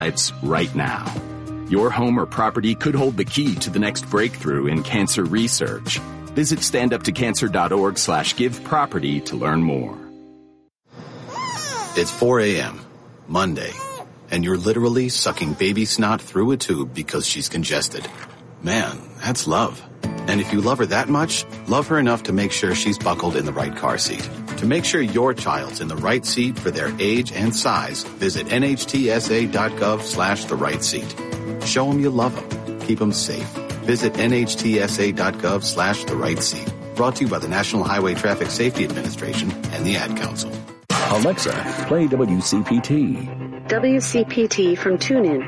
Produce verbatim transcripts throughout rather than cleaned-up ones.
lives right now. Your home or property could hold the key to the next breakthrough in cancer research. Visit standuptocancer.org slash give property to learn more. It's four a.m., Monday, and you're literally sucking baby snot through a tube because she's congested. Man, that's love. And if you love her that much, love her enough to make sure she's buckled in the right car seat. To make sure your child's in the right seat for their age and size, visit nhtsa.gov slash the right seat. Show them you love them. Keep them safe. Visit nhtsa.gov slash the right seat. Brought to you by the National Highway Traffic Safety Administration and the Ad Council. Alexa, play W C P T. W C P T from TuneIn.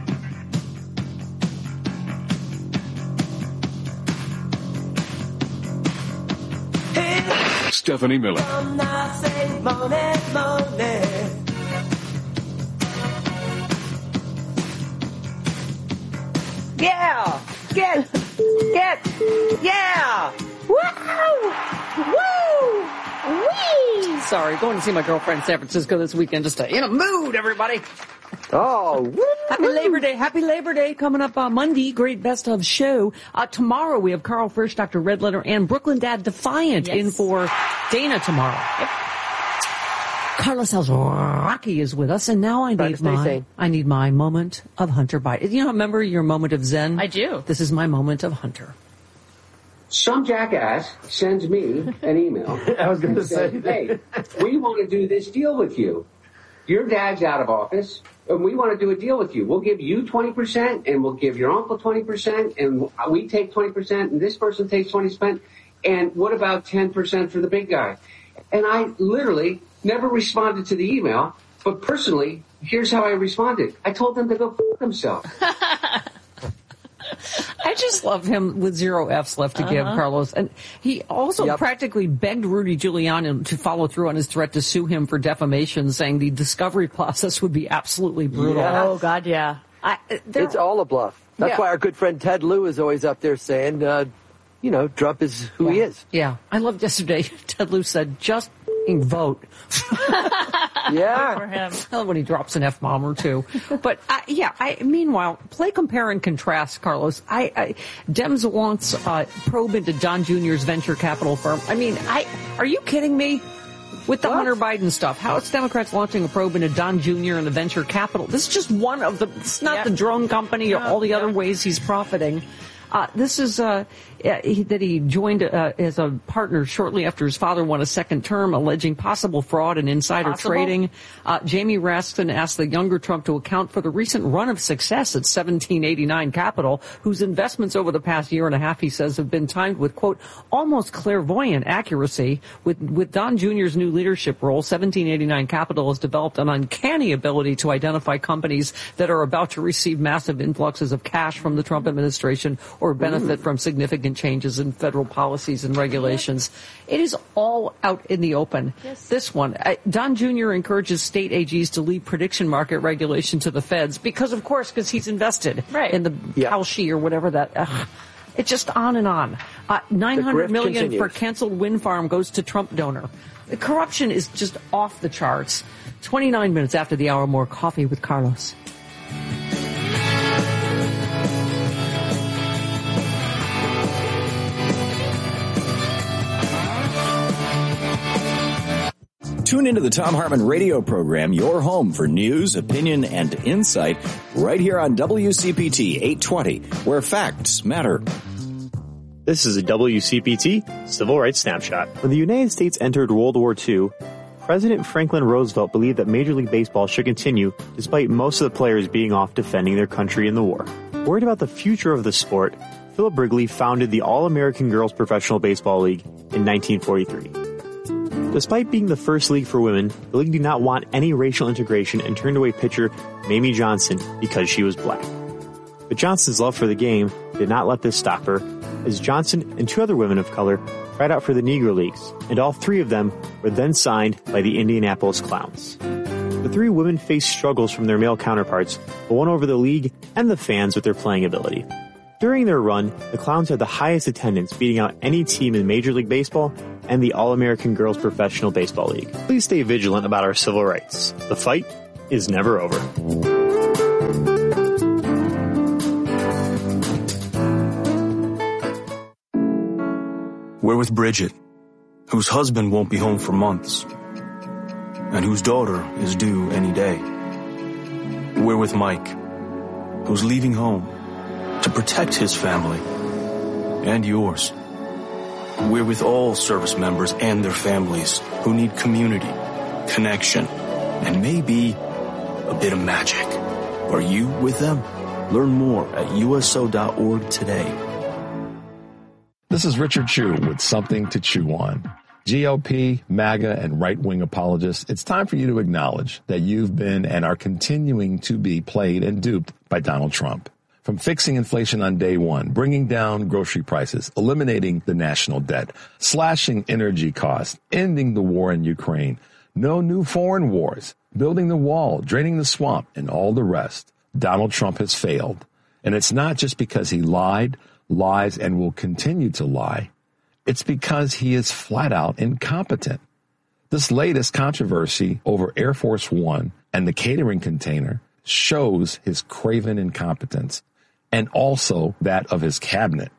Hey, Stephanie Miller. Yeah! Get! Get! Yeah! Wow! Woo! Wee! Sorry, going to see my girlfriend in San Francisco this weekend. Just to, in a mood, everybody. Oh, woo! Happy Labor Day. Happy Labor Day coming up on Monday. Great best of show. Uh, tomorrow we have Carl Frisch, Doctor Redletter, and Brooklyn Dad Defiant yes. in for Dana tomorrow. Yep. Carlos Alzoraki is with us, and now I need my sane. I need my moment of Hunter Biden. You know, remember your moment of Zen? I do. This is my moment of Hunter. Some jackass sends me an email. I was going to say, hey, we want to do this deal with you. Your dad's out of office, and we want to do a deal with you. We'll give you twenty percent, and we'll give your uncle twenty percent, and we take twenty percent, and this person takes twenty percent, and what about ten percent for the big guy? And I literally never responded to the email, but personally, here's how I responded. I told them to go f*** themselves. I just love him with zero F's left to give, uh-huh. Carlos. And he also yep. practically begged Rudy Giuliani to follow through on his threat to sue him for defamation, saying the discovery process would be absolutely brutal. Yeah. Oh, God, yeah. I, it's all a bluff. That's yeah. why our good friend Ted Lieu is always up there saying, uh, you know, Trump is who yeah. he is. Yeah. I loved yesterday, Ted Lieu said, just vote. Yeah. For him. I love when he drops an F-bomb or two. But, uh, yeah, I, meanwhile, play compare and contrast, Carlos. I, I Dems wants uh, probe into Don Junior's venture capital firm. I mean, I are you kidding me? With the what? Hunter Biden stuff, how it's Democrats launching a probe into Don Junior and the venture capital. This is just one of the, it's not yep. the drone company or all the yep. other ways he's profiting. Uh, this is, uh, he, that he joined, uh, as a partner shortly after his father won a second term, alleging possible fraud and insider possible? trading. Uh, Jamie Raskin asked the younger Trump to account for the recent run of success at seventeen eighty-nine Capital, whose investments over the past year and a half, he says, have been timed with, quote, almost clairvoyant accuracy. With, with Don Junior's new leadership role, seventeen eighty-nine Capital has developed an uncanny ability to identify companies that are about to receive massive influxes of cash from the Trump administration or benefit Ooh. from significant changes in federal policies and regulations. It is all out in the open. Yes. This one, uh, Don Junior encourages state A Gs to leave prediction market regulation to the feds because, of course, because he's invested right. in the yep. Kalshi or whatever that. Uh, it's just on and on. Uh, nine hundred million dollars for canceled wind farm goes to Trump donor. The corruption is just off the charts. twenty-nine minutes after the hour, more Coffee with Carlos. Tune into the Thom Hartmann radio program, your home for news, opinion, and insight, right here on W C P T eight twenty, where facts matter. This is a W C P T Civil Rights Snapshot. When the United States entered World War Two, President Franklin Roosevelt believed that Major League Baseball should continue despite most of the players being off defending their country in the war. Worried about the future of the sport, Philip Wrigley founded the All-American Girls Professional Baseball League in nineteen forty-three. Despite being the first league for women, the league did not want any racial integration and turned away pitcher Mamie Johnson because she was black. But Johnson's love for the game did not let this stop her, as Johnson and two other women of color tried out for the Negro Leagues, and all three of them were then signed by the Indianapolis Clowns. The three women faced struggles from their male counterparts, but won over the league and the fans with their playing ability. During their run, the Clowns had the highest attendance, beating out any team in Major League Baseball and the All-American Girls Professional Baseball League. Please stay vigilant about our civil rights. The fight is never over. We're with Bridget, whose husband won't be home for months, and whose daughter is due any day. We're with Mike, who's leaving home to protect his family and yours. We're with all service members and their families who need community, connection, and maybe a bit of magic. Are you with them? Learn more at U S O dot org today. This is Richard Chu with Something to Chew On. G O P, MAGA, and right-wing apologists, it's time for you to acknowledge that you've been and are continuing to be played and duped by Donald Trump. From fixing inflation on day one, bringing down grocery prices, eliminating the national debt, slashing energy costs, ending the war in Ukraine, no new foreign wars, building the wall, draining the swamp, and all the rest, Donald Trump has failed. And it's not just because he lied, lies, and will continue to lie. It's because he is flat out incompetent. This latest controversy over Air Force One and the catering container shows his craven incompetence and also that of his cabinet.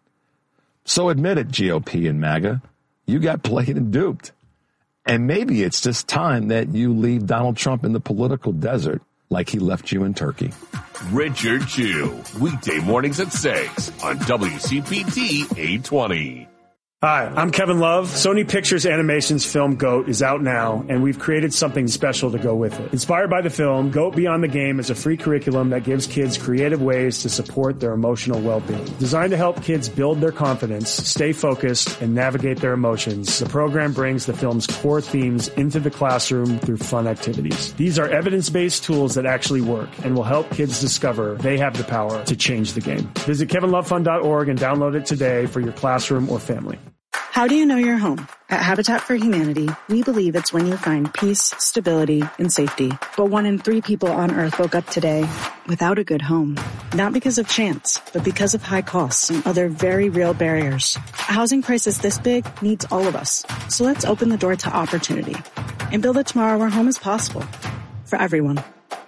So admit it, G O P and MAGA, you got played and duped. And maybe it's just time that you leave Donald Trump in the political desert like he left you in Turkey. Richard Chu, weekday mornings at six on W C P T eight twenty. Hi, I'm Kevin Love. Sony Pictures Animation's film GOAT is out now, and we've created something special to go with it. Inspired by the film, GOAT Beyond the Game is a free curriculum that gives kids creative ways to support their emotional well-being. Designed to help kids build their confidence, stay focused, and navigate their emotions, the program brings the film's core themes into the classroom through fun activities. These are evidence-based tools that actually work and will help kids discover they have the power to change the game. Visit kevin love fund dot org and download it today for your classroom or family. How do you know you're home? At Habitat for Humanity, we believe it's when you find peace, stability, and safety. But one in three people on Earth woke up today without a good home. Not because of chance, but because of high costs and other very real barriers. A housing crisis this big needs all of us. So let's open the door to opportunity and build a tomorrow where home is possible for everyone.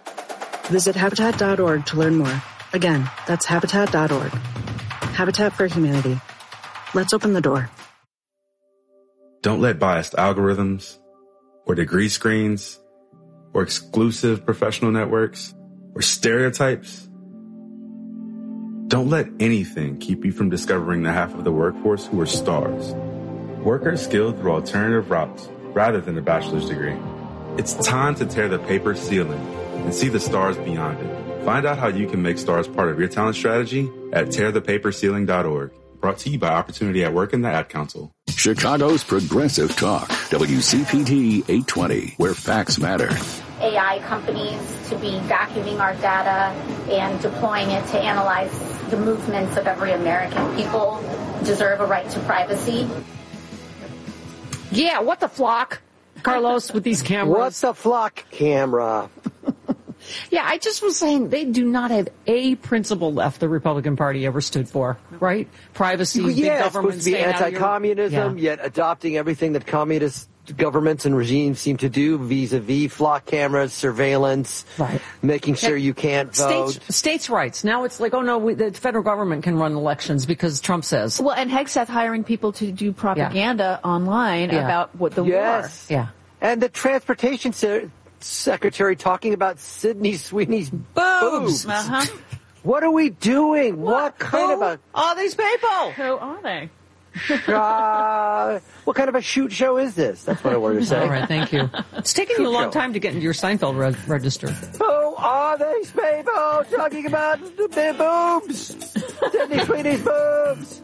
Visit habitat dot org to learn more. Again, that's habitat dot org. Habitat for Humanity. Let's open the door. Don't let biased algorithms or degree screens or exclusive professional networks or stereotypes. Don't let anything keep you from discovering the half of the workforce who are stars. Workers skilled through alternative routes rather than a bachelor's degree. It's time to tear the paper ceiling and see the stars beyond it. Find out how you can make stars part of your talent strategy at tear the paper ceiling dot org. Brought to you by Opportunity at Work and the Ad Council. Chicago's Progressive Talk, W C P T eight twenty, where facts matter. A I companies to be vacuuming our data and deploying it to analyze the movements of every American. People deserve a right to privacy. Yeah, what the flock, Carlos, with these cameras? What's the flock camera? Yeah, I just was saying they do not have a principle left the Republican Party ever stood for, right? Privacy, big yeah, government, it's supposed to be anti-communism, your... yeah. yet adopting everything that communist governments and regimes seem to do vis-a-vis flock cameras, surveillance, right. making sure yeah. you can't vote. States, states' rights. Now it's like, oh no, we, the federal government can run elections because Trump says. Well, and Hegseth hiring people to do propaganda yeah. online yeah. about what the yes. war. Yeah. And the transportation se- secretary talking about Sydney Sweeney's boobs. boobs. Uh-huh. What are we doing? What, what kind Who of a... are these people? Who are they? uh, what kind of a shoot show is this? That's what I wanted to say. All right, thank you. It's taken shoot you a long show. time to get into your Seinfeld re- register. Who are these people talking about their boobs? Sydney Sweeney's boobs.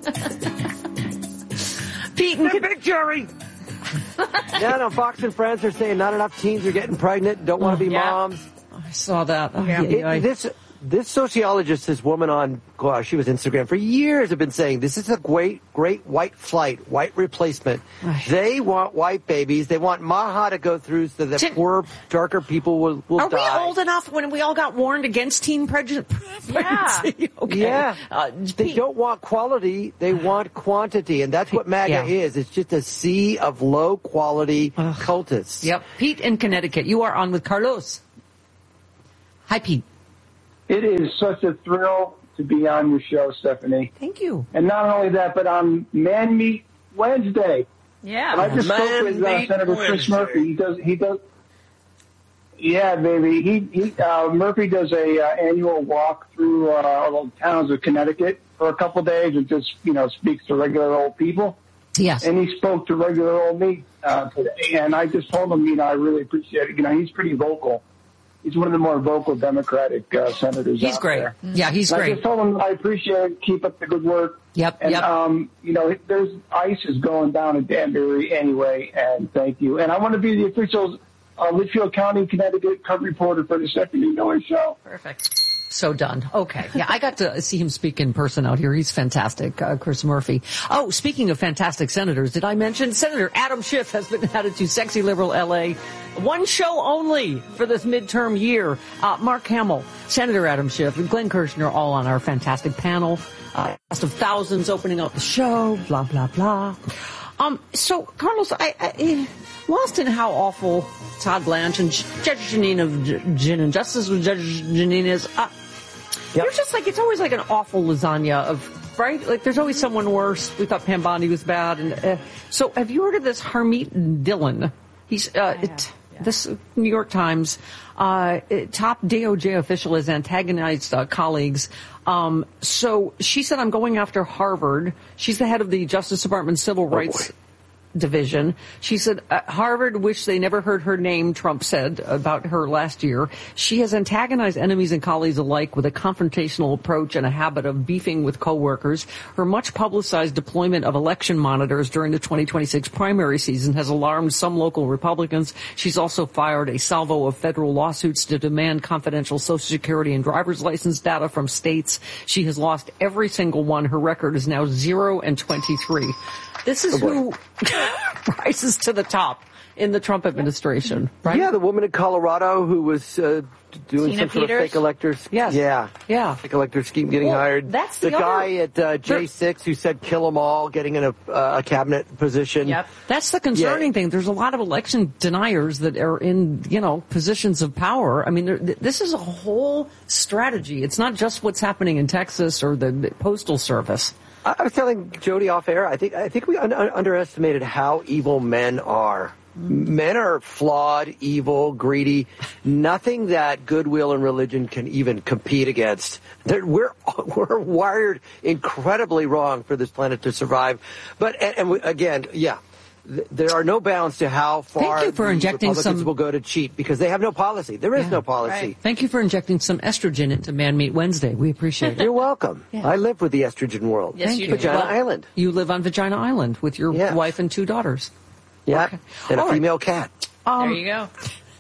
Pete and the big Jerry. Yeah, no, Fox and Friends are saying not enough teens are getting pregnant, don't want to be yeah. moms. I saw that. Oh, yeah. yeah. It, this this sociologist, this woman on, gosh, she was Instagram for years, have been saying this is a great, great white flight, white replacement. They want white babies. They want Maha to go through so that Tim, poor, darker people will, will are die. Are we old enough when we all got warned against teen prejudice? Yeah. Okay. Yeah. Uh, they don't want quality. They want quantity. And that's what MAGA yeah. is. It's just a sea of low-quality cultists. Yep. Pete in Connecticut. You are on with Carlos. Hi, Pete. It is such a thrill to be on your show, Stephanie. Thank you. And not only that, but on Man Meat Wednesday. Yeah. And I just Man spoke with uh, Meet Senator Chris Wednesday. Murphy. He does. He does. Yeah, baby. He he. Uh, Murphy does a uh, annual walk through uh, all the towns of Connecticut for a couple days and just you know speaks to regular old people. Yes. And he spoke to regular old me uh, today, and I just told him, you know, I really appreciate it. You know, he's pretty vocal. He's one of the more vocal Democratic uh, senators He's out great. there. Yeah, he's And great. I just told him I appreciate it. Keep up the good work. Yep, And, yep. um, you know, there's ice is going down in Danbury anyway, and thank you. And I want to be the official uh, Litchfield County, Connecticut cub reporter for the Stephanie Miller Show. Perfect. So done. Okay. Yeah, I got to see him speak in person out here. He's fantastic, uh, Chris Murphy. Oh, speaking of fantastic senators, did I mention Senator Adam Schiff has been added to Sexy Liberal L A? One show only for this midterm year. Uh, Mark Hamill, Senator Adam Schiff, and Glenn Kirshner all on our fantastic panel. Uh, cast of thousands opening up the show, blah, blah, blah. Um, so, Carlos, I, I lost in how awful Todd Blanche and Judge Janine of Gin and Justice with Judge Janine is. Uh, Yep. You're just like, it's always like an awful lasagna of, right? Like there's always someone worse. We thought Pam Bondi was bad. And uh, so have you heard of this Harmeet Dillon? He's, uh, it, yeah. This New York Times, uh, top D O J official has antagonized uh, colleagues. Um, so she said, I'm going after Harvard. She's the head of the Justice Department Civil Rights Division. She said, uh, Harvard wished they never heard her name, Trump said about her last year. She has antagonized enemies and colleagues alike with a confrontational approach and a habit of beefing with coworkers. Her much publicized deployment of election monitors during the twenty twenty-six primary season has alarmed some local Republicans. She's also fired a salvo of federal lawsuits to demand confidential Social Security and driver's license data from states. She has lost every single one. Her record is now zero and twenty-three. This is who rises to the top in the Trump administration, right? Yeah, the woman in Colorado who was uh, doing Tina some sort of Peters? fake electors. Yes. Yeah. Yeah. Fake elector scheme getting Well, hired. that's the guy other- at uh, J six who said kill them all, getting in a, uh, a cabinet position. Yep. That's the concerning Yeah. thing. There's a lot of election deniers that are in, you know, positions of power. I mean, there, th- this is a whole strategy. It's not just what's happening in Texas or the, the Postal Service. I, I was telling Jody off air, I think I think we un- underestimated how evil men are. Men are flawed, evil, greedy. Nothing that goodwill and religion can even compete against. They're, we're we're wired incredibly wrong for this planet to survive. But and, and we, again, yeah, th- there are no bounds to how far Thank you for the injecting Republicans some- will go to cheat because they have no policy. There is Yeah. no policy. Right. Thank you for injecting some estrogen into Man Meat Wednesday. We appreciate it. You're welcome. Yeah. I live with the estrogen world. Yes, Thank you you. do. Vagina Well, Island. You live on Vagina Island with your Yes. wife and two daughters. Yeah, Okay. and a All right. female cat. Um, There you go.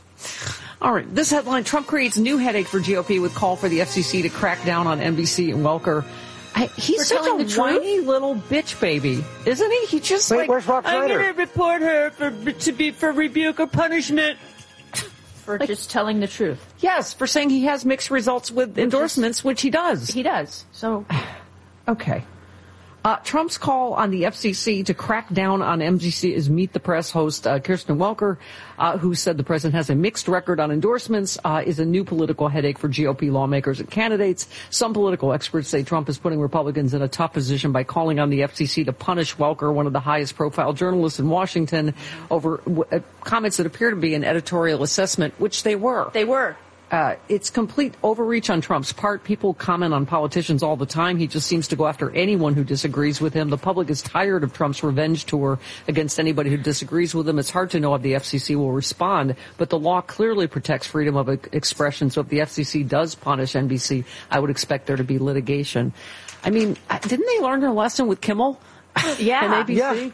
All right. This headline, Trump creates new headache for G O P with call for the F C C to crack down on N B C and Welker. I, he's For such telling a the truth? whiny little bitch baby, isn't he? He just Wait, like, where's Rob I'm Schneider? going to report her for, to be for rebuke or punishment. For just telling the truth. Yes, for saying he has mixed results with endorsements, which he does. He does. So, Okay. Uh, Trump's call on the F C C to crack down on N B C is Meet the Press host uh, Kirsten Welker, uh, who said the president has a mixed record on endorsements, uh, is a new political headache for G O P lawmakers and candidates. Some political experts say Trump is putting Republicans in a tough position by calling on the F C C to punish Welker, one of the highest profile journalists in Washington, over w- uh, comments that appear to be an editorial assessment, which they were. they were. Uh, it's complete overreach on Trump's part. People comment on politicians all the time. He just seems to go after anyone who disagrees with him. The public is tired of Trump's revenge tour against anybody who disagrees with him. It's hard to know if the F C C will respond, but the law clearly protects freedom of expression. So if the F C C does punish N B C, I would expect there to be litigation. I mean, didn't they learn their lesson with Kimmel? Yeah. And A B C? Yeah.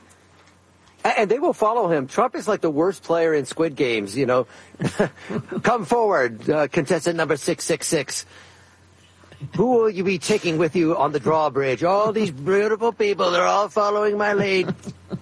And they will follow him. Trump is like the worst player in Squid Games, you know. Come forward, uh, contestant number six six six. Who will you be taking with you on the drawbridge? All these beautiful people, they're all following my lead.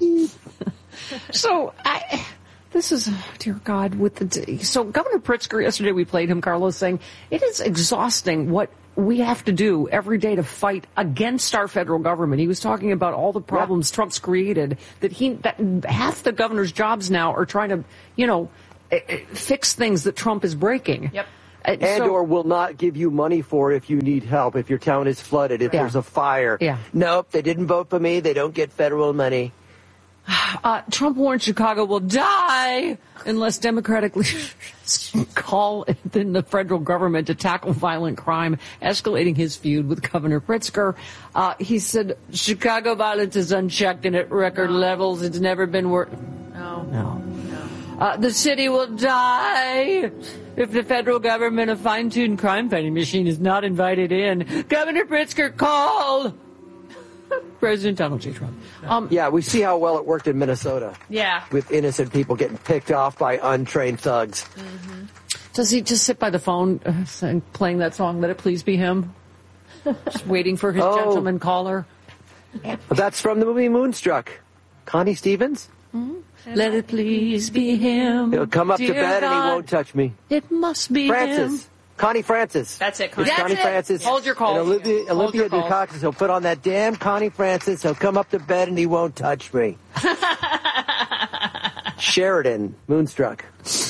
So, I, this is, dear God, with the, so Governor Pritzker, yesterday we played him, Carlos, saying it is exhausting what we have to do every day to fight against our federal government. He was talking about all the problems yeah. Trump's created, that he, that half the governor's jobs now are trying to, you know, fix things that Trump is breaking. Yep. And, and so, or will not give you money for if you need help, if your town is flooded, if yeah. there's a fire. Yeah. Nope, they didn't vote for me. They don't get federal money. Uh, Trump warned Chicago will die unless Democratic leaders call in the federal government to tackle violent crime, escalating his feud with Governor Pritzker. Uh, he said Chicago violence is unchecked and at record no. levels. It's never been worse. No. No. no. Uh, the city will die if the federal government, a fine-tuned crime-fighting machine, is not invited in. Governor Pritzker, call! President Donald J. Trump. Um, yeah, we see how well it worked in Minnesota. Yeah. With innocent people getting picked off by untrained thugs. Mm-hmm. Does he just sit by the phone uh, saying, playing that song, Let It Please Be Him? Just waiting for his oh. gentleman caller? That's from the movie Moonstruck. Connie Stevens? Mm-hmm. Let it please be him. He'll come up Dear to bed God, and he won't touch me. It must be Francis. him. Connie Francis. That's it, Connie. It's That's Connie it. Francis. Hold your call. And Olivia, Olivia Dukakis, he'll put on that damn Connie Francis. He'll come up to bed and he won't touch me. Sheridan, Moonstruck.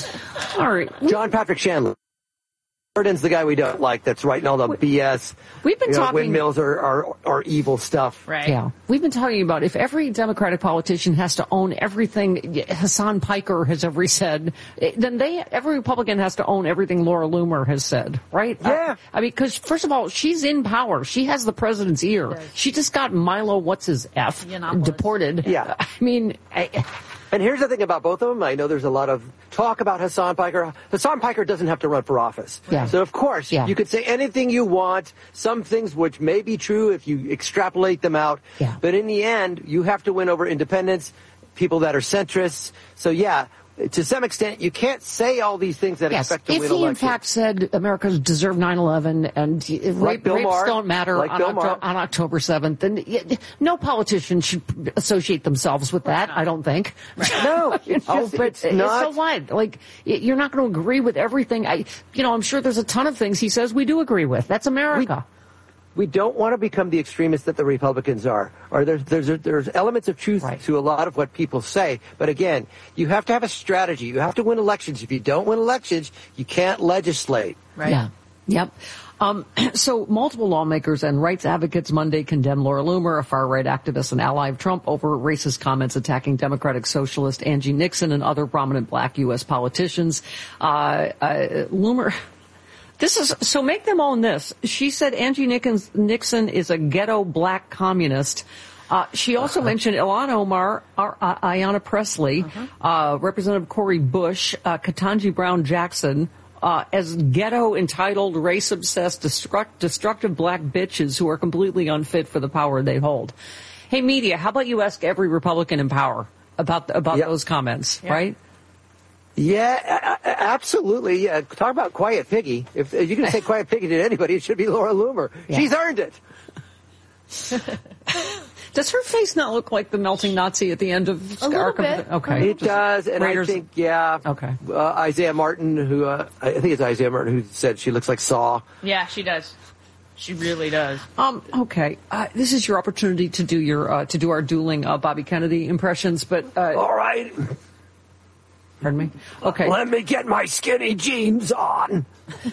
All right. John Patrick Shanley. Sheridan's the guy we don't like that's writing all the B S. We've been you know, talking... Windmills are, are, are evil stuff. Right. Yeah. We've been talking about if every Democratic politician has to own everything Hassan Piker has ever said, then they every Republican has to own everything Laura Loomer has said, right? Yeah. I, I mean, because, first of all, she's in power. She has the president's ear. She just got Milo, what's his F, Yiannopoulos. deported. Yeah. I mean... I, And here's the thing about both of them. I know there's a lot of talk about Hassan Piker. Hassan Piker doesn't have to run for office. Yeah. So, of course, yeah. you could say anything you want, some things which may be true if you extrapolate them out. Yeah. But in the end, you have to win over independents, people that are centrists. So, yeah, to some extent, you can't say all these things that yes. expect to if win he, elections. in fact, said Americans deserve nine eleven and Like rape, Bill rapes Maher. don't matter Like on, Bill Octo- Maher. on October seventh, then yeah, no politician should associate themselves with that, I don't think. No, it's, Oh, just, but it's not. so what? Like, you're not going to agree with everything. I, you know, I'm sure there's a ton of things he says we do agree with. That's America. We, we don't want to become the extremists that the Republicans are. Or there's there's there's elements of truth right. to a lot of what people say. But again, you have to have a strategy. You have to win elections. If you don't win elections, you can't legislate. Right. Yeah. Yep. Um, so multiple lawmakers and rights advocates Monday condemned Laura Loomer, a far-right activist and ally of Trump, over racist comments attacking Democratic Socialist Angie Nixon and other prominent black U S politicians. Uh, uh, Loomer... This is, so make them own this. She said Angie Nixon is a ghetto black communist. Uh, she also uh-huh. mentioned Ilhan Omar, uh, Ayanna Pressley, uh-huh. uh, Representative Cori Bush, uh, Ketanji Brown Jackson, uh, as ghetto, entitled, race-obsessed, destruct, destructive black bitches who are completely unfit for the power they hold. Hey, media, how about you ask every Republican in power about, about yep. those comments, yep. right? Yeah, absolutely. Yeah, talk about quiet piggy. If, if you're going to say quiet piggy to anybody, it should be Laura Loomer. Yeah. She's earned it. Does her face not look like the melting Nazi at the end of a little bit? Okay, it does, and Raiders. I think yeah. Okay, uh, Isaiah Martin, who uh, I think it's Isaiah Martin who said she looks like Saw. Yeah, she does. She really does. Um. Okay. Uh, this is your opportunity to do your uh, to do our dueling uh, Bobby Kennedy impressions, but uh, all right. Pardon me? Okay. Let me get my skinny jeans on.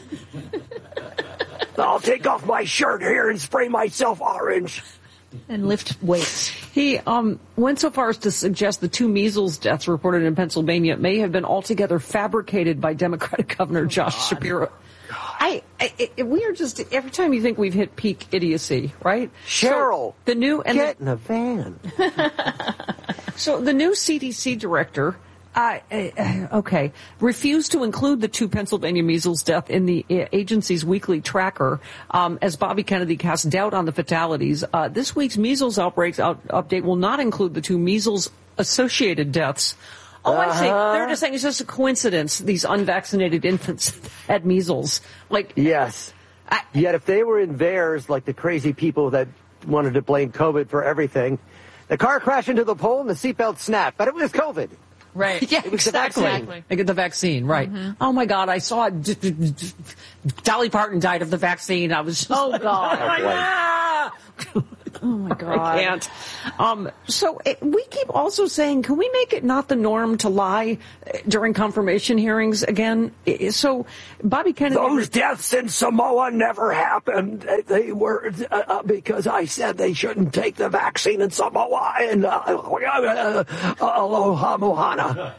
I'll take off my shirt here and spray myself orange. And lift weights. He um, went so far as to suggest the two measles deaths reported in Pennsylvania may have been altogether fabricated by Democratic Governor Josh God. Shapiro. I, I it, we are just, every time you think we've hit peak idiocy, right? Cheryl, so the new and get the, in a van. So the new C D C director, Uh, uh, okay, refused to include the two Pennsylvania measles death in the uh, agency's weekly tracker um, as Bobby Kennedy cast doubt on the fatalities. Uh, this week's measles outbreaks out- update will not include the two measles-associated deaths. Oh, uh-huh. I see. They're just saying it's just a coincidence, these unvaccinated infants had measles. Like, yes. I, Yet if they were in theirs, like the crazy people that wanted to blame COVID for everything, the car crashed into the pole and the seatbelt snapped, but it was COVID. Right. Yeah, it was exactly. The vaccine. I get the vaccine, right. Mm-hmm. Oh, my God, I saw it. D- d- d- Dolly Parton died of the vaccine. I was just oh, like, God. oh, my God. Oh, my God. I can't. Um, so it, we keep also saying, can we make it not the norm to lie during confirmation hearings again? So Bobby Kennedy... Those deaths in Samoa never happened. They were uh, because I said they shouldn't take the vaccine in Samoa and uh, uh, aloha mohana.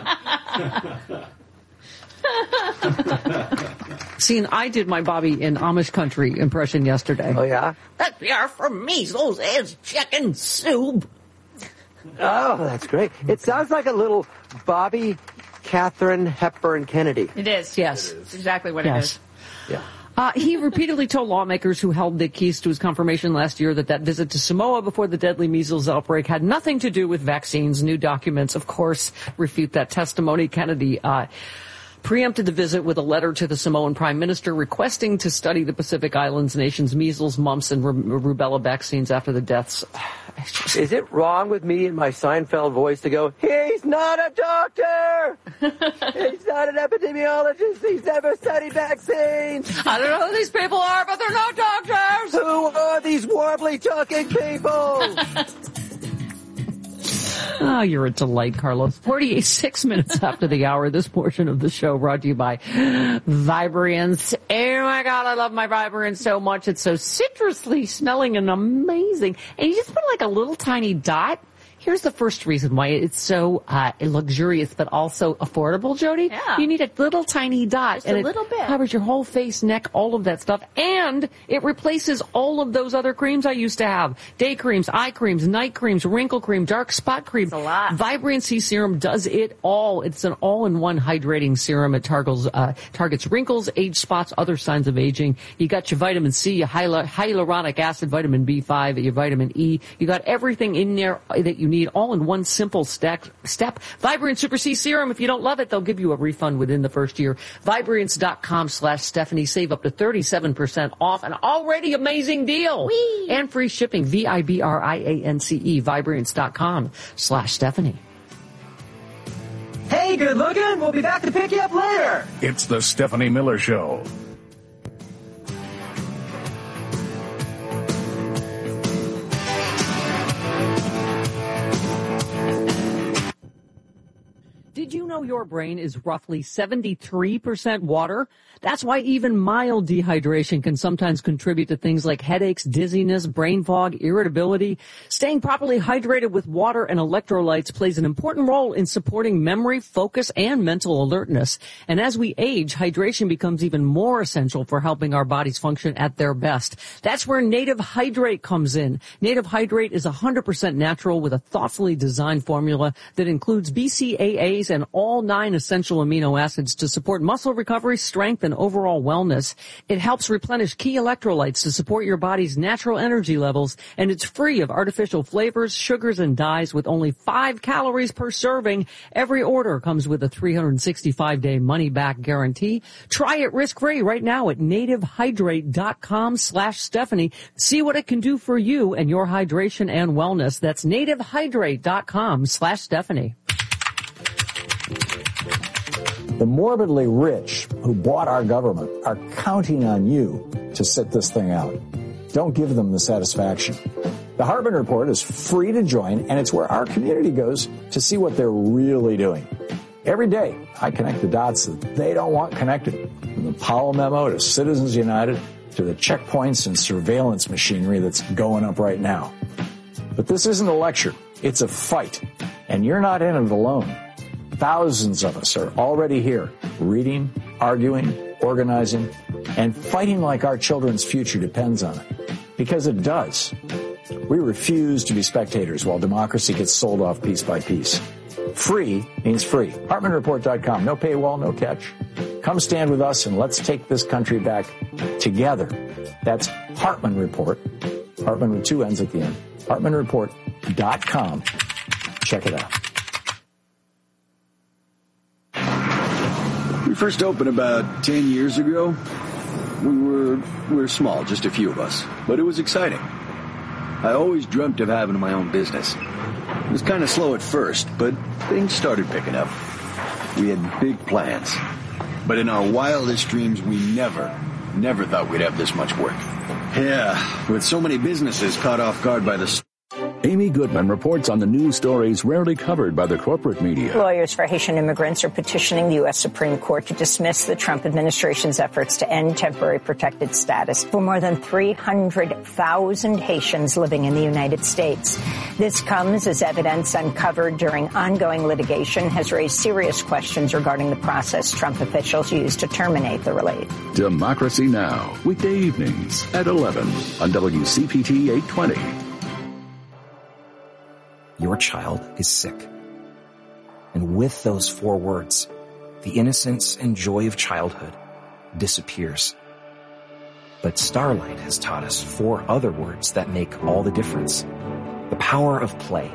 See, and I did my Bobby in Amish country impression yesterday. Oh, yeah? That we are for measles is chicken soup. Oh, that's great. It sounds like a little Bobby Catherine Hepburn Kennedy. It is. Yes. It's exactly what yes. it is. Yeah. Uh, he repeatedly told lawmakers who held the keys to his confirmation last year that that visit to Samoa before the deadly measles outbreak had nothing to do with vaccines. New documents, of course, refute that testimony. Kennedy uh preempted the visit with a letter to the Samoan Prime Minister requesting to study the Pacific Islands nation's measles, mumps, and rubella vaccines after the deaths. Is it wrong with me in my Seinfeld voice to go, he's not a doctor! He's not an epidemiologist! He's never studied vaccines! I don't know who these people are, but they're not doctors! Who are these warbly talking people? Oh, you're a delight, Carlos. forty-eight, six minutes after the hour, this portion of the show brought to you by Vibrance. Oh my God, I love my Vibrance so much. It's so citrusly smelling and amazing. And you just put like a little tiny dot. Here's the first reason why it's so uh, luxurious but also affordable, Jody. Yeah. You need a little tiny dot. Just and a little it bit. covers your whole face, neck, all of that stuff. And it replaces all of those other creams I used to have. Day creams, eye creams, night creams, wrinkle cream, dark spot cream. It's a lot. Vibrancy Serum does it all. It's an all-in-one hydrating serum. It targets, uh, targets wrinkles, age spots, other signs of aging. You got your vitamin C, your hyal- hyaluronic acid, vitamin B five, your vitamin E. You got everything in there that you need, all in one simple stack, step. Vibrant Super C Serum. If you don't love it, they'll give you a refund within the first year. Vibrance.com slash Stephanie. Save up to thirty-seven percent off an already amazing deal. Whee! And free shipping. V I B R I A N C E. Vibrance.com slash Stephanie. Hey, good looking. We'll be back to pick you up later. It's the Stephanie Miller Show. Did you know your brain is roughly seventy-three percent water? That's why even mild dehydration can sometimes contribute to things like headaches, dizziness, brain fog, irritability. Staying properly hydrated with water and electrolytes plays an important role in supporting memory, focus, and mental alertness. And as we age, hydration becomes even more essential for helping our bodies function at their best. That's where Native Hydrate comes in. Native Hydrate is one hundred percent natural with a thoughtfully designed formula that includes B C A As and all nine essential amino acids to support muscle recovery, strength, and overall wellness. It helps replenish key electrolytes to support your body's natural energy levels, and it's free of artificial flavors, sugars, and dyes with only five calories per serving. Every order comes with a three hundred sixty-five day money-back guarantee. Try it risk-free right now at nativehydrate.com slash Stephanie. See what it can do for you and your hydration and wellness. That's nativehydrate.com slash Stephanie. The morbidly rich who bought our government are counting on you to sit this thing out. Don't give them the satisfaction. The Hartman Report is free to join, and it's where our community goes to see what they're really doing. Every day, I connect the dots that they don't want connected. From the Powell memo to Citizens United to the checkpoints and surveillance machinery that's going up right now. But this isn't a lecture. It's a fight. And you're not in it alone. Thousands of us are already here, reading, arguing, organizing, and fighting like our children's future depends on it. Because it does. We refuse to be spectators while democracy gets sold off piece by piece. Free means free. Hartman Report dot com. No paywall, no catch. Come stand with us and let's take this country back together. That's Hartman Report. Hartman with two N's at the end. Hartman Report dot com. Check it out. We first opened about ten years ago. We were, we were small, just a few of us, but it was exciting. I always dreamt of having my own business. It was kind of slow at first, but things started picking up. We had big plans, but in our wildest dreams, we never, Never thought we'd have this much work. Yeah, with so many businesses caught off guard by the... Amy Goodman reports on the news stories rarely covered by the corporate media. Lawyers for Haitian immigrants are petitioning the U S Supreme Court to dismiss the Trump administration's efforts to end temporary protected status for more than three hundred thousand Haitians living in the United States. This comes as evidence uncovered during ongoing litigation has raised serious questions regarding the process Trump officials used to terminate the relief. Democracy Now! Weekday evenings at eleven on W C P T eight twenty. Your child is sick. And with those four words, the innocence and joy of childhood disappears. But Starlight has taught us four other words that make all the difference. The power of play.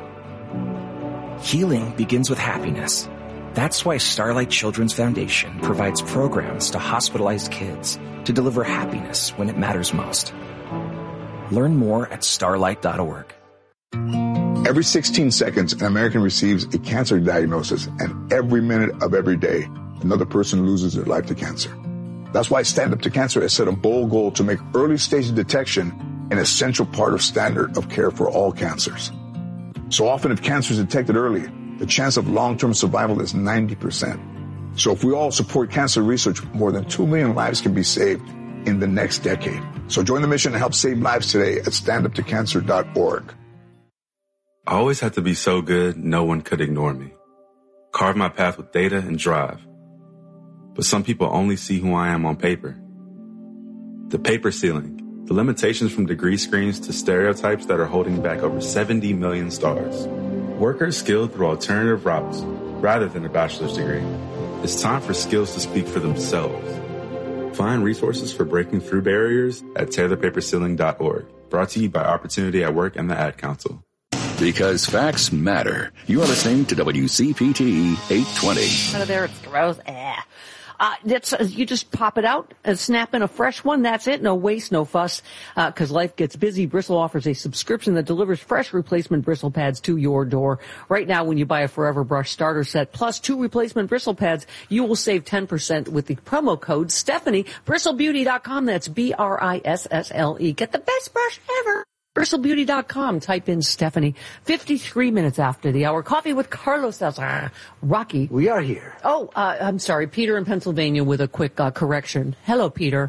Healing begins with happiness. That's why Starlight Children's Foundation provides programs to hospitalized kids to deliver happiness when it matters most. Learn more at starlight dot org. Every sixteen seconds, an American receives a cancer diagnosis, and every minute of every day, another person loses their life to cancer. That's why Stand Up to Cancer has set a bold goal to make early stage detection an essential part of standard of care for all cancers. So often, if cancer is detected early, the chance of long-term survival is ninety percent. So if we all support cancer research, more than two million lives can be saved in the next decade. So join the mission to help save lives today at stand up to cancer dot org. I always had to be so good, no one could ignore me. Carve my path with data and drive. But some people only see who I am on paper. The paper ceiling, the limitations from degree screens to stereotypes that are holding back over seventy million stars. Workers skilled through alternative routes rather than a bachelor's degree. It's time for skills to speak for themselves. Find resources for breaking through barriers at tear the paper ceiling dot org. Brought to you by Opportunity at Work and the Ad Council. Because facts matter. You are listening to W C P T eight twenty. Out of there, it's gross. Eh. Uh, that's, uh, you just pop it out and snap in a fresh one. That's it. No waste, no fuss. Uh, cause life gets busy. Bristle offers a subscription that delivers fresh replacement bristle pads to your door. Right now, when you buy a Forever Brush starter set plus two replacement bristle pads, you will save ten percent with the promo code Stephanie. bristle beauty dot com. That's B R I S S L E. Get the best brush ever. bristle beauty dot com. Type in Stephanie. fifty-three minutes after the hour. Coffee with Carlos Salazar. Rocky. We are here. Oh, uh, I'm sorry. Peter in Pennsylvania with a quick uh, correction. Hello, Peter.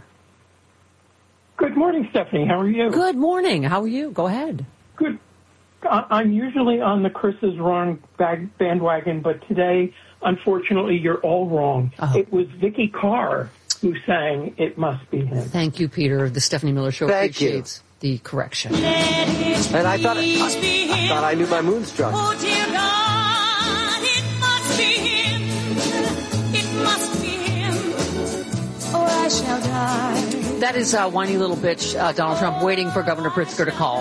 Good morning, Stephanie. How are you? Good morning. How are you? Go ahead. Good. Uh, I'm usually on the Chris is wrong bag- bandwagon, but today, unfortunately, you're all wrong. Uh-huh. It was Vicky Carr who sang It Must Be Him. Thank you, Peter. The Stephanie Miller Show Thank appreciates you. the correction. And I thought I, I thought I knew my Moonstruck. Oh, dear God, it must be him. It must be him. Or I shall die. That is uh, whiny little bitch uh, Donald Trump waiting for Governor Pritzker to call.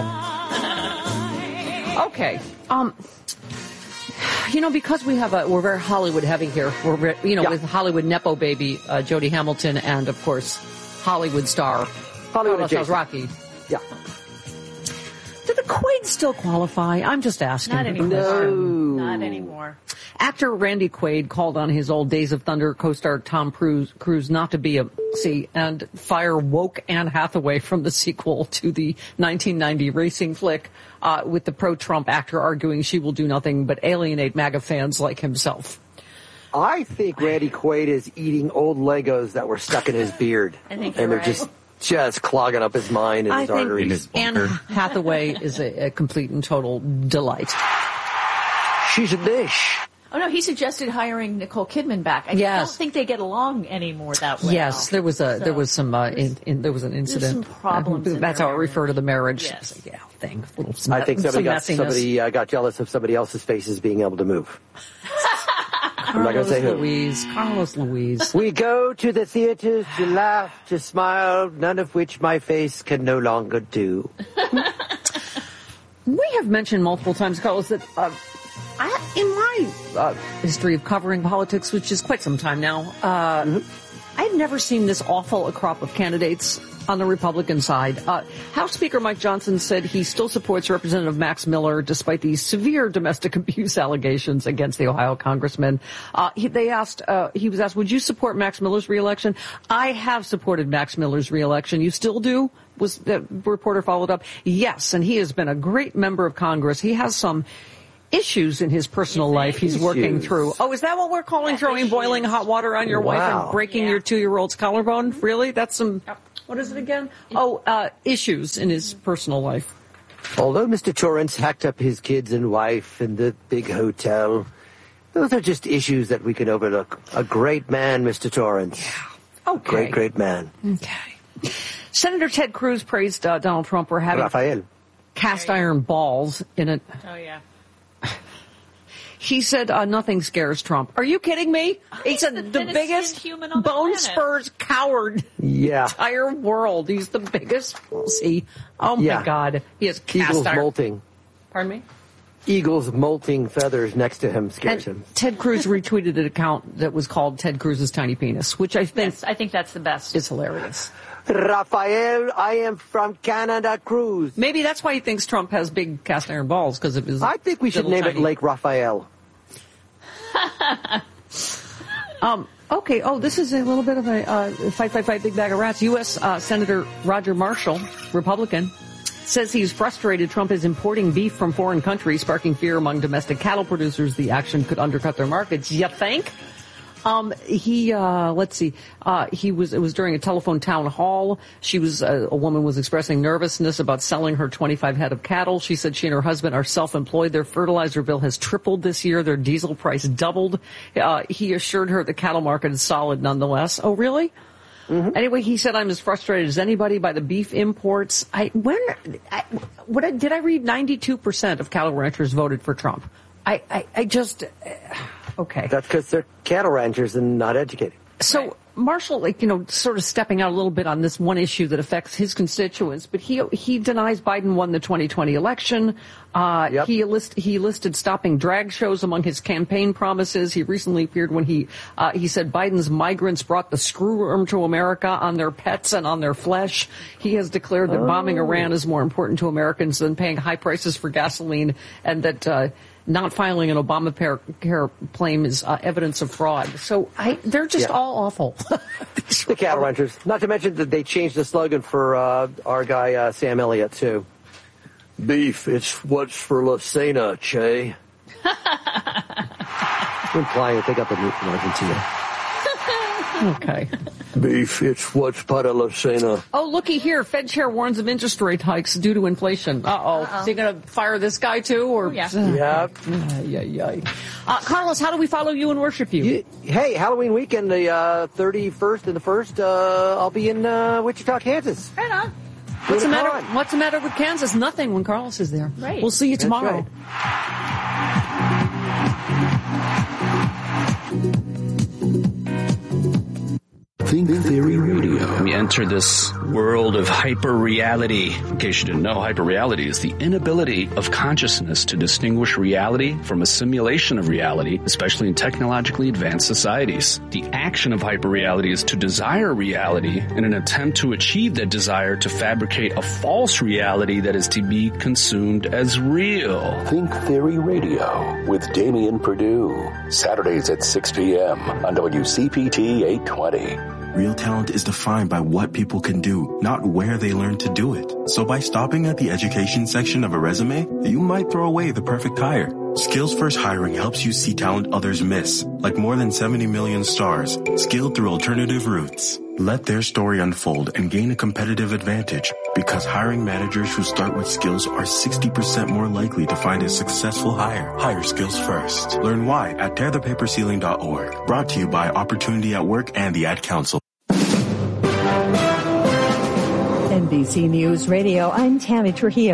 Okay. Um, you know, because we have a, we're very Hollywood heavy here. We're, you know, yeah. with Hollywood Nepo baby, uh, Jodie Hamilton, and of course, Hollywood star, Hollywood Carlos Rocky. Yeah. Do the Quaid still qualify? I'm just asking. Not anymore. No. Not anymore. Actor Randy Quaid called on his old Days of Thunder co-star Tom Cruise, Cruise not to be a see and fire woke Anne Hathaway from the sequel to the nineteen ninety racing flick, uh, with the pro-Trump actor arguing she will do nothing but alienate MAGA fans like himself. I think Randy Quaid is eating old Legos that were stuck in his beard. I think and you're they're right. just just clogging up his mind and I his think arteries. Anne Hathaway is a, a complete and total delight. She's a dish. Oh, no, he suggested hiring Nicole Kidman back. I Yes. don't think they get along anymore that way. Yes, there was a So, there was some uh, in, in, there was an incident. some problems in That's their how I refer to the marriage. Yes. Yeah, thing. Little I think somebody got messiness. somebody uh, got jealous of somebody else's faces being able to move. I'm not going to say who. Louise. Carlos Louise. We go to the theaters to laugh, to smile, none of which my face can no longer do. We have mentioned multiple times, Carlos, that uh, I, in my uh, history of covering politics, which is quite some time now, uh, mm-hmm. I've never seen this awful a crop of candidates on the Republican side. Uh, House Speaker Mike Johnson said he still supports Representative Max Miller despite the severe domestic abuse allegations against the Ohio congressman. Uh, he, they asked, uh, he was asked, would you support Max Miller's reelection? I have supported Max Miller's reelection. You still do? Was the reporter followed up? Yes, and he has been a great member of Congress. He has some issues in his personal life he's issues. working through. Oh, is that what we're calling throwing boiling hot water on your Wow. wife and breaking Yeah. your two-year-old's collarbone? Really? That's some, what is it again? Oh, uh, issues in his personal life. Although Mister Torrance hacked up his kids and wife in the big hotel, those are just issues that we can overlook. A great man, Mister Torrance. Yeah. Okay. Great, great man. Okay. Senator Ted Cruz praised uh, Donald Trump for having Raphael. cast iron balls in it. Oh, yeah. He said uh, nothing scares Trump. Are you kidding me? He said the, the biggest human on the bone planet. spurs coward Yeah. in the entire world. He's the biggest pussy. Oh, my Yeah. God. He has cast Eagles iron. molting. Pardon me? Eagles molting feathers next to him scares And him. Ted Cruz retweeted an account that was called Ted Cruz's Tiny Penis, which I think Yes, I think that's the best. is hilarious. Raphael, I am from Canada, Cruz. Maybe that's why he thinks Trump has big cast iron balls, because of his I think we should little name tiny- it Lake Raphael. Um, okay. Oh, this is a little bit of a uh, fight, fight, fight, big bag of rats. U S. Uh, Senator Roger Marshall, Republican, says he's frustrated Trump is importing beef from foreign countries, sparking fear among domestic cattle producers. The action could undercut their markets. You think? Um, he, uh, let's see, uh, he was, it was during a telephone town hall. She was, uh, a woman was expressing nervousness about selling her twenty-five head of cattle. She said she and her husband are self-employed. Their fertilizer bill has tripled this year. Their diesel price doubled. Uh, he assured her the cattle market is solid nonetheless. Oh, really? Mm-hmm. Anyway, he said, I'm as frustrated as anybody by the beef imports. I, when, I, what I, did I read ninety-two percent of cattle ranchers voted for Trump? I, I, I just, uh, okay. That's because they're cattle ranchers and not educated. So Marshall, like, you know, sort of stepping out a little bit on this one issue that affects his constituents, but he he denies Biden won the twenty twenty election. Uh, Yep. He list, he listed stopping drag shows among his campaign promises. He recently appeared when he uh, he said Biden's migrants brought the screwworm to America on their pets and on their flesh. He has declared that Oh. bombing Iran is more important to Americans than paying high prices for gasoline, and that uh, not filing an Obamacare care claim is uh, evidence of fraud. So I, they're just Yeah. all awful. The cattle ranchers. Not to mention that they changed the slogan for uh, our guy uh, Sam Elliott too. Beef, it's what's for La Cena, Che. Implying that they got the meat from Argentina. Okay. Beef, it's what's para La Cena. Oh, looky here. Fed chair warns of interest rate hikes due to inflation. Uh-oh. Uh-oh. Is he going to fire this guy too? Or Oh, yeah. Yeah. Yeah, yeah. Uh, Carlos, how do we follow you and worship you? You- Hey, Halloween weekend, the uh, thirty-first and the first, uh, I'll be in uh, Wichita, Kansas. Right on. What's the Doing a matter? con. What's the matter with Kansas? Nothing when Carlos is there. Right. We'll see you That's tomorrow. right. Think Theory Radio. We enter this world of hyper-reality. In case you didn't know, hyper-reality is the inability of consciousness to distinguish reality from a simulation of reality, especially in technologically advanced societies. The action of hyper-reality is to desire reality in an attempt to achieve that desire to fabricate a false reality that is to be consumed as real. Think Theory Radio with Damian Perdue. Saturdays at six p.m. on W C P T eight twenty. Real talent is defined by what people can do, not where they learn to do it. So by stopping at the education section of a resume, you might throw away the perfect hire. Skills First Hiring helps you see talent others miss, like more than seventy million stars, skilled through alternative routes. Let their story unfold and gain a competitive advantage, because hiring managers who start with skills are sixty percent more likely to find a successful hire. Hire skills first. Learn why at tear the paper ceiling dot org. Brought to you by Opportunity at Work and the Ad Council. N B C News Radio, I'm Tammy Trujillo.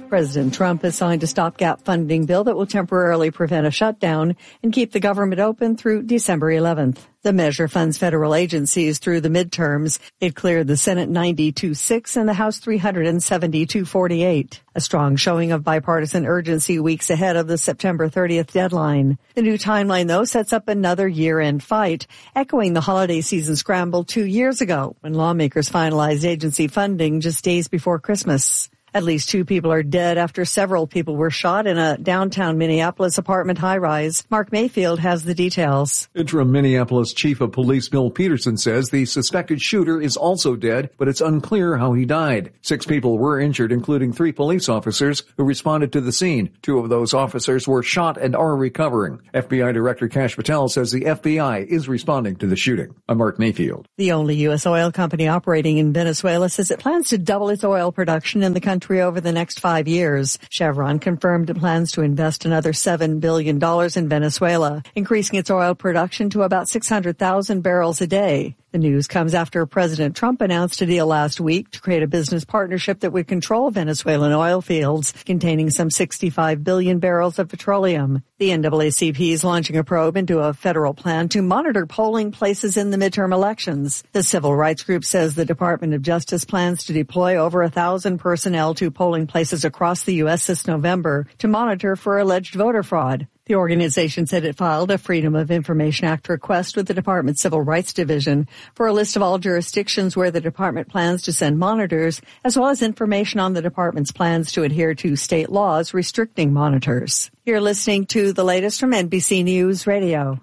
President Trump has signed a stopgap funding bill that will temporarily prevent a shutdown and keep the government open through December eleventh. The measure funds federal agencies through the midterms. It cleared the Senate ninety-two six and the House three hundred seventy-two forty-eight. A strong showing of bipartisan urgency weeks ahead of the September thirtieth deadline. The new timeline, though, sets up another year-end fight, echoing the holiday season scramble two years ago when lawmakers finalized agency funding just days before Christmas. At least two people are dead after several people were shot in a downtown Minneapolis apartment high-rise. Mark Mayfield has the details. Interim Minneapolis Chief of Police Bill Peterson says the suspected shooter is also dead, but it's unclear how he died. Six people were injured, including three police officers who responded to the scene. Two of those officers were shot and are recovering. F B I Director Kash Patel says the F B I is responding to the shooting. I'm Mark Mayfield. The only U S oil company operating in Venezuela says it plans to double its oil production in the country over the next five years. Chevron confirmed it plans to invest another seven billion dollars in Venezuela, increasing its oil production to about six hundred thousand barrels a day. The news comes after President Trump announced a deal last week to create a business partnership that would control Venezuelan oil fields containing some sixty-five billion barrels of petroleum. The N double A C P is launching a probe into a federal plan to monitor polling places in the midterm elections. The civil rights group says the Department of Justice plans to deploy over a thousand personnel to polling places across the U S this November to monitor for alleged voter fraud. The organization said it filed a Freedom of Information Act request with the Department's Civil Rights Division for a list of all jurisdictions where the department plans to send monitors, as well as information on the department's plans to adhere to state laws restricting monitors. You're listening to the latest from N B C News Radio.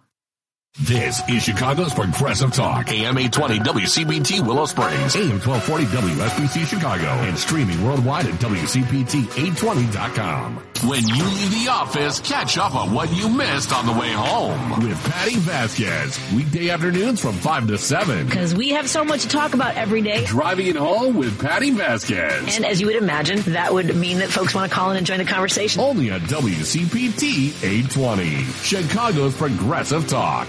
This is Chicago's Progressive Talk. A M eight twenty W C B T Willow Springs. A M twelve forty W S B C Chicago. And streaming worldwide at W C P T eight twenty dot com. When you leave the office, catch up on what you missed on the way home with Patty Vasquez. Weekday afternoons from five to seven. Because we have so much to talk about every day. Driving it home with Patty Vasquez. And as you would imagine, that would mean that folks want to call in and join the conversation. Only on W C P T eight twenty. Chicago's Progressive Talk.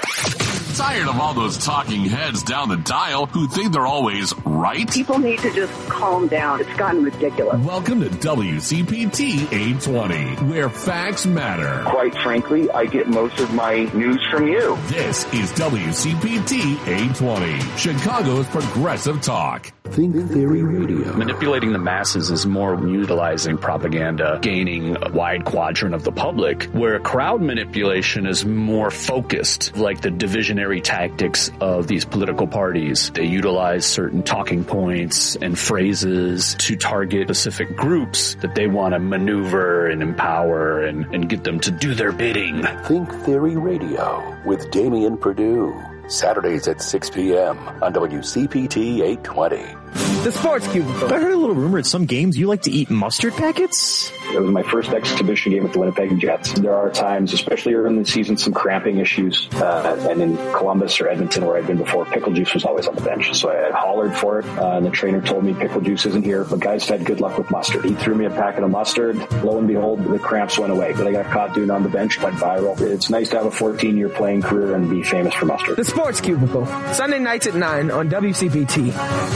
Tired of all those talking heads down the dial who think they're always right? People need to just calm down. It's gotten ridiculous. Welcome to W C P T eight twenty, where facts matter. Quite frankly, I get most of my news from you. This is W C P T eight twenty, Chicago's Progressive Talk. Think Theory Radio. Manipulating the masses is more utilizing propaganda, gaining a wide quadrant of the public, where crowd manipulation is more focused, like the divisionary tactics of these political parties. They utilize certain talking points and phrases to target specific groups that they want to maneuver and empower and, and get them to do their bidding. Think Theory Radio with Damian Perdue. Saturdays at six p.m. on W C P T eight twenty. The Sports Cubicle. I heard a little rumor at some games you like to eat mustard packets? It was my first exhibition game with the Winnipeg Jets. There are times, especially early in the season, some cramping issues. Uh, and in Columbus or Edmonton, where I'd been before, pickle juice was always on the bench. So I hollered for it, uh, and the trainer told me pickle juice isn't here, but guys had good luck with mustard. He threw me a packet of mustard. Lo and behold, the cramps went away. But I got caught doing it on the bench, went viral. It's nice to have a fourteen-year playing career and be famous for mustard. The Sports Cubicle, Sunday nights at nine on W C P T.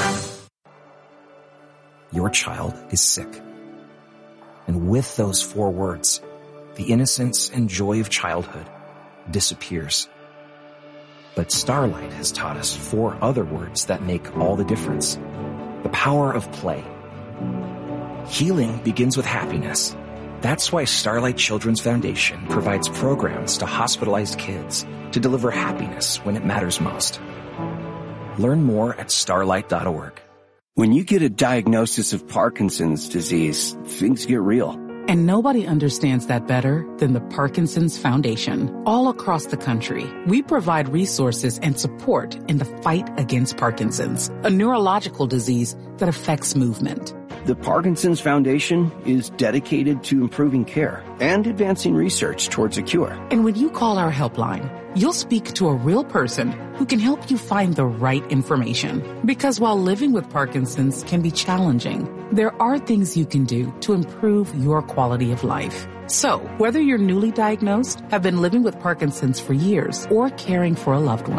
Your child is sick. And with those four words, the innocence and joy of childhood disappears. But Starlight has taught us four other words that make all the difference. The power of play. Healing begins with happiness. That's why Starlight Children's Foundation provides programs to hospitalized kids to deliver happiness when it matters most. Learn more at starlight dot org. When you get a diagnosis of Parkinson's disease, things get real. And nobody understands that better than the Parkinson's Foundation. All across the country, we provide resources and support in the fight against Parkinson's, a neurological disease that affects movement. The Parkinson's Foundation is dedicated to improving care and advancing research towards a cure. And when you call our helpline, you'll speak to a real person who can help you find the right information. Because while living with Parkinson's can be challenging, there are things you can do to improve your quality of life. So, whether you're newly diagnosed, have been living with Parkinson's for years, or caring for a loved one,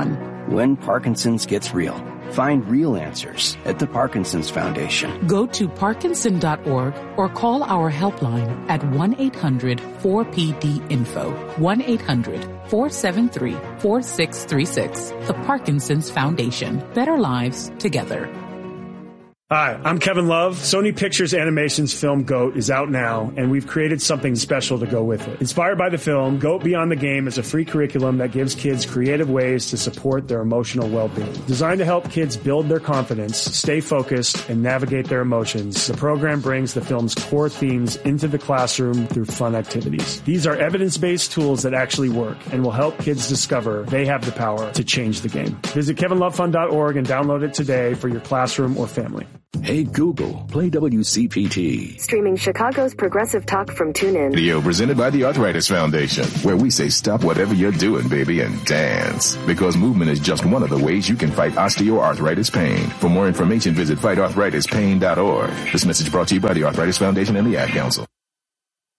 when Parkinson's gets real. Find real answers at the Parkinson's Foundation. Go to parkinson dot org or call our helpline at one eight hundred four P D info, one eight hundred four seven three four six three six. The Parkinson's Foundation. Better lives together. Hi, I'm Kevin Love. Sony Pictures Animation's film GOAT is out now, and we've created something special to go with it. Inspired by the film, GOAT Beyond the Game is a free curriculum that gives kids creative ways to support their emotional well-being. Designed to help kids build their confidence, stay focused, and navigate their emotions, the program brings the film's core themes into the classroom through fun activities. These are evidence-based tools that actually work and will help kids discover they have the power to change the game. Visit kevin love fund dot org and download it today for your classroom or family. Hey Google, play W C P T. Streaming Chicago's Progressive Talk from TuneIn. Video presented by the Arthritis Foundation, where we say stop whatever you're doing, baby, and dance. Because movement is just one of the ways you can fight osteoarthritis pain. For more information, visit fight arthritis pain dot org. This message brought to you by the Arthritis Foundation and the Ad Council.